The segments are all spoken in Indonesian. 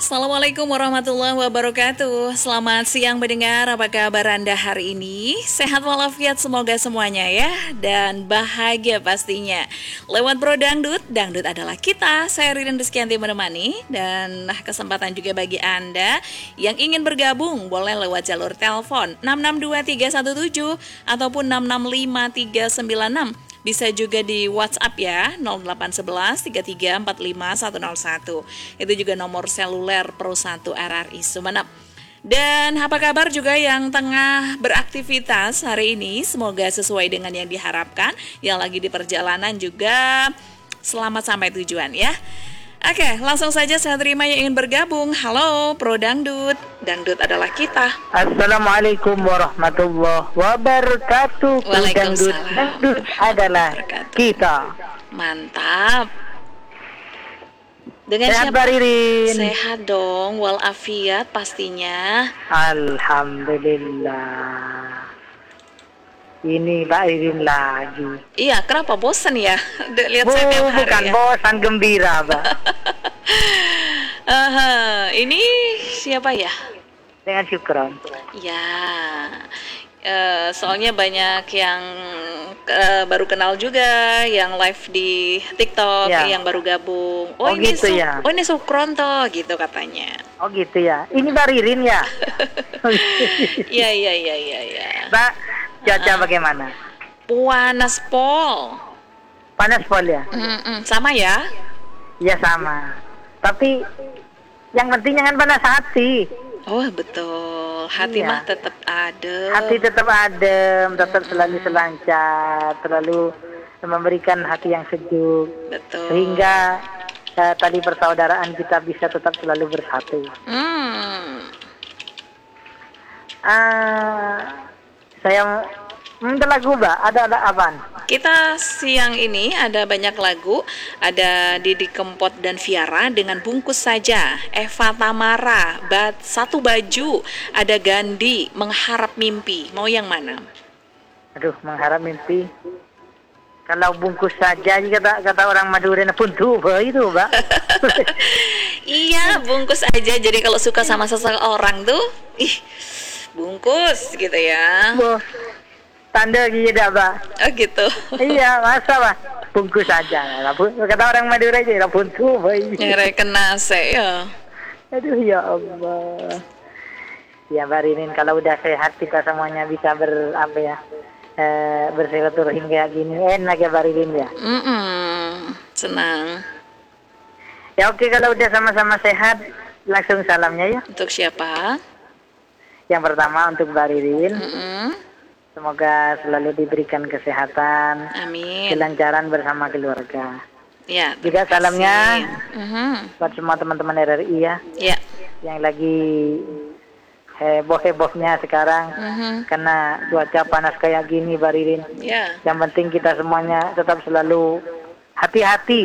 Assalamualaikum warahmatullahi wabarakatuh. Selamat siang mendengar, apa kabar Anda hari ini? Sehat walafiat semoga semuanya ya. Dan bahagia pastinya. Lewat Bro Dangdut, Dangdut adalah kita. Saya Ririn Rizkyanti menemani. Dan kesempatan juga bagi Anda yang ingin bergabung, boleh lewat jalur telepon 662317 ataupun 665396. Bisa juga di WhatsApp ya 0811 33 45 101. Itu juga nomor seluler Pro 1 RRI Sumeneb. Dan apa kabar juga yang tengah beraktivitas hari ini? Semoga sesuai dengan yang diharapkan. Yang lagi di perjalanan juga selamat sampai tujuan ya. Oke, langsung saja saya terima yang ingin bergabung. Halo Pro Dangdut, Dangdut adalah kita. Assalamualaikum warahmatullahi wabarakatuh. Waalaikumsalam. Dangdut adalah kita. Mantap. Dengan Sehat siapa? Ririn? Sehat dong, walafiat pastinya. Alhamdulillah. Ini Mbak Ririn lagi. Iya, kenapa bosan ya? Lihat saya tiap hari Bukan ya. bosan, gembira Mbak. Ini siapa ya? Dengan syukron. Ya, soalnya banyak yang baru kenal juga, yang live di TikTok, Ya. yang baru gabung. Oh, ini gitu ya? Oh ini Sukronto gitu katanya. Oh gitu ya. Ini Mbak Ririn ya. Iya. Mbak, cuaca bagaimana? Panas Pol. Panas pol ya? Sama ya? Ya sama. Tapi yang penting jangan panas hati. Oh betul, hati Iya. mah tetap ada. Hati tetap adem, tetap selalu selancar, selalu memberikan hati yang sejuk, Betul. sehingga tali persaudaraan kita bisa tetap selalu bersatu. Saya minta lagu Mbak, ada apaan? Kita siang ini ada banyak lagu, ada Didi Kempot dan Viara dengan Bungkus Saja, Eva Tamara, Satu Baju, ada Gandhi, Mengharap Mimpi. Mau yang mana? Aduh, mengharap mimpi. Kalau bungkus saja, kata orang Madura pun tuh itu Mbak. Iya, bungkus aja. Jadi kalau suka sama seseorang tuh, bungkus gitu ya. Boh, tanda gitu Mbak. Oh gitu. Iya, masa Mbak? Bungkus saja. Kata orang Madura aja, pun tuh Nyere kena ya. Aduh ya Allah. Ya Mbak Rinin, kalau udah sehat kita semuanya bisa bersilaturahim kayak gini, enak ya Mbak Rinin ya. Senang. Ya oke, kalau udah sama-sama sehat, langsung salamnya ya. Untuk siapa? Yang pertama untuk Mbak Ririn, semoga selalu diberikan kesehatan, Amin. kelancaran bersama keluarga. Ya. Juga salamnya kasih. buat semua teman-teman RRI ya, Ya. yang lagi heboh-hebohnya sekarang karena cuaca panas kayak gini Mbak Ririn. Ya. Yang penting kita semuanya tetap selalu hati-hati.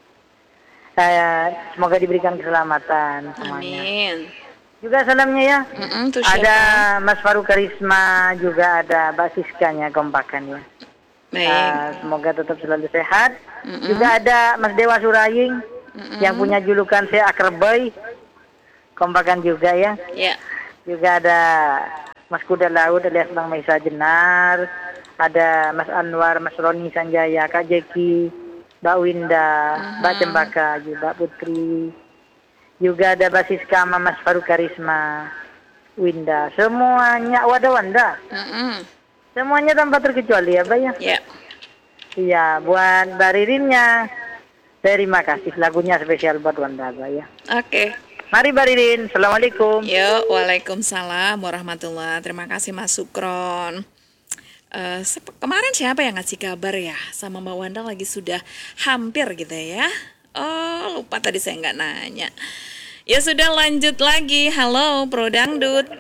Semoga diberikan keselamatan semuanya. Amin. Juga salamnya ya. Tuh Ada siapa? Mas Faru Karisma, juga ada Mbak Siskanya, kompakan ya. Baik. Semoga tetap selalu sehat. Juga ada Mas Dewa Suraying yang punya julukan saya Akrabay, kompakan juga ya. Ya. Juga ada Mas Kuda Laut alias Bang Maisa Jenar, ada Mas Anwar, Mas Roni Sanjaya, Kak Jeki, Mbak Winda, Mbak Cempaka, juga Mbak Putri. Juga ada basis Kama Mas Faru Karisma, Winda, semuanya wadah Wanda. Semuanya tanpa terkecuali ya Mbak ya. Ya. Iya, buat Mbak Ririnnya, terima kasih, lagunya spesial buat Wanda Mbak ya. Oke. Mari Mbak Ririn, Assalamualaikum. Yuk, waalaikumsalam warahmatullahi. Terima kasih Mas Sukron. Kemarin siapa yang ngasih kabar ya sama Mbak Wanda lagi sudah hampir gitu ya. Oh, lupa tadi saya nggak nanya. Ya sudah, lanjut lagi. Halo Pro Dangdut.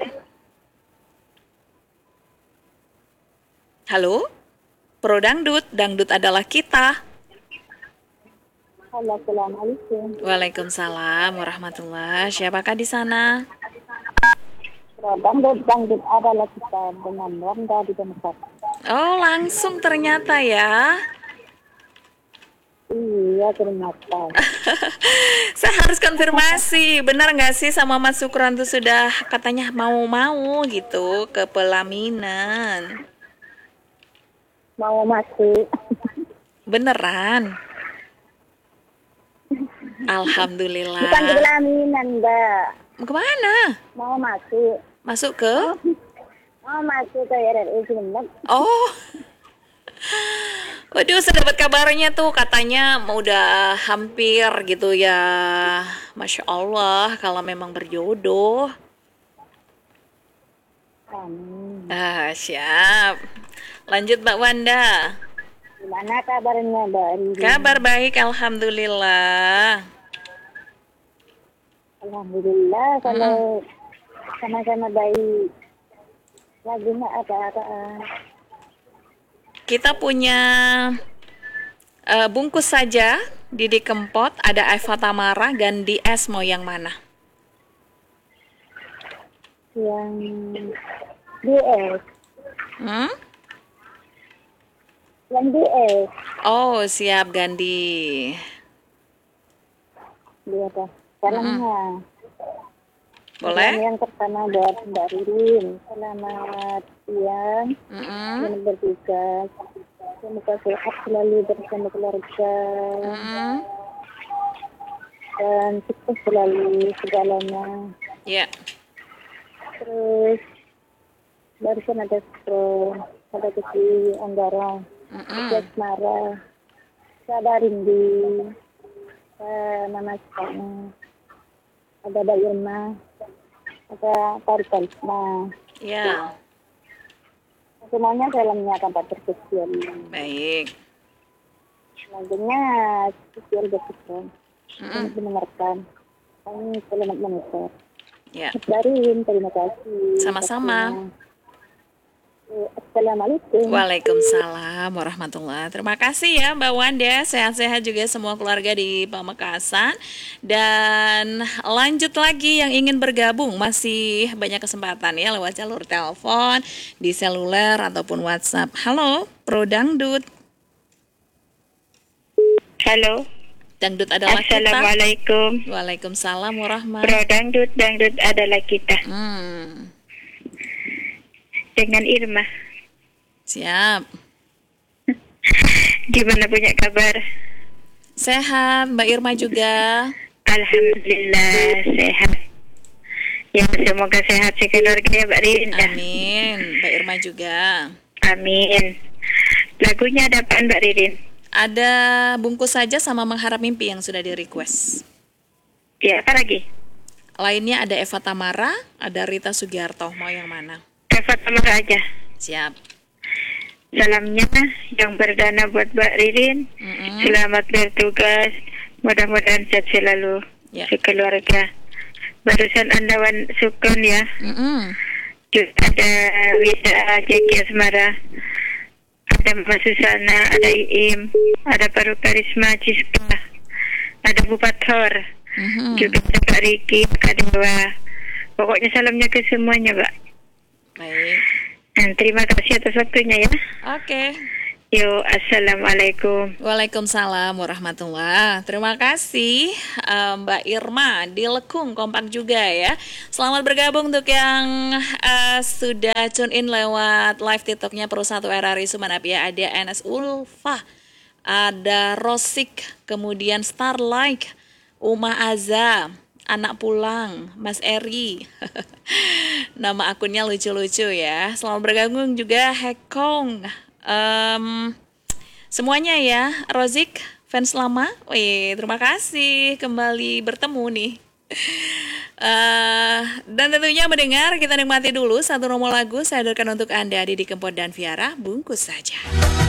Halo Pro Dangdut, Dangdut adalah kita. Halo, assalamualaikum. Waalaikumsalam warahmatullahi. Siapakah di sana? Dangdut adalah kita dengan Wanda di Tempat. Oh, langsung ternyata ya. Iya, terima kasih. Saya harus konfirmasi, benar nggak sih sama Mas Sukron tuh sudah katanya mau-mau gitu ke pelaminan? Mau masuk. Beneran? Bukan ke Alhamdulillah. pelaminan, Mbak. Kemana? Mau masuk. Masuk ke? Mau masuk ke RRI Sumeneb. Oh, waduh, saya dapat kabarnya tuh katanya mau udah hampir gitu ya. Masya Allah, kalau memang berjodoh. Amin. Siap. Lanjut Mbak Wanda. Gimana kabarnya, Mbak Riri? Kabar baik, Alhamdulillah. Alhamdulillah, kalau sama-sama baik. Lagunya apa? Kita punya bungkus saja, Didi Kempot, ada Eva Tamara, Gandhi S, mau yang mana? Yang DS. Hmm? Yang DS. Oh, siap Gandhi. Dia apa? Salamnya. Boleh? Yang pertama buat Mbak Ririn. Selamat siang. Mm-mm. Selamat bertugas. Semoga sehat selalu bersama keluarga. Mm-mm. Dan sukses selalu segalanya. Ya. Terus barusan ada scroll, ada kecil Anggara, ada Asmara, ada Rindi, nama sekarang, ada Mbak Irma, ada Tarikalisma. Ya. Semuanya salamnya kabar terkecil. Baik. Lagunya kecil betul. Selamat mendengarkan. Kami selamat menonton. Ya. Darin, terima kasih. Sama-sama. Assalamualaikum. Waalaikumsalam warahmatullahi. Terima kasih ya Mbak Wanda. Sehat-sehat juga semua keluarga di Pamekasan. Dan lanjut lagi yang ingin bergabung, masih banyak kesempatan ya lewat jalur telepon, di seluler ataupun WhatsApp. Halo, Pro Dangdut. Halo. Dangdut adalah kita. Assalamualaikum. Waalaikumsalam warahmatullahi. Pro dangdut adalah kita. Dengan Irma. Siap. Gimana punya kabar? Sehat, Mbak Irma juga. Alhamdulillah sehat. Ya semoga sehat sekeluarga ya Mbak Rinda. Amin. Mbak Irma juga. Amin. Lagunya ada apaan Mbak Ririn? Ada bungkus saja sama mengharap mimpi yang sudah di request. Ya apa lagi? Lainnya ada Eva Tamara, ada Rita Sugiarto. Mau yang mana? Eva Tamara aja. Siap. Salamnya yang perdana buat Mbak Ririn. Selamat bertugas. Mudah-mudahan sehat selalu Ya. sekeluarga. Barusan Andawan Sukun ya. Juga ada Wida Jeki Asmara. Ada Mbak Susana, ada Iim, ada Paru Karisma Ciska, ada Bupator, juga ada Pak Riki, Kak Dewa. Pokoknya salamnya ke semuanya, Pak. Baik. Dan terima kasih atas waktunya ya. Oke. Yo, assalamualaikum. Waalaikumsalam warahmatullahi. Terima kasih Mbak Irma di Lekung, kompak juga ya. Selamat bergabung untuk yang sudah tune in lewat live TikToknya Pro 1 RRI Sumeneb ya. Ada NS Ulfa, ada Rosik, kemudian Starlight, Uma Aza, Anak Pulang, Mas Eri. Nama akunnya lucu-lucu ya. Selamat bergabung juga Hekong. Semuanya ya, Rozik, fans lama, wih, terima kasih kembali bertemu nih. Dan tentunya mendengar, kita nikmati dulu satu nomor lagu saya hadirkan untuk Anda, Didi Kempot dan Viara, bungkus saja.